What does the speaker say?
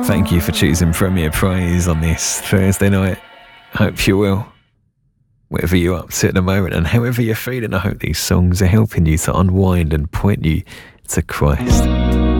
Thank you for choosing Premier Praise on this Thursday night. Hope you will. Whatever you're up to at the moment and however you're feeling, I hope these songs are helping you to unwind and point you to Christ.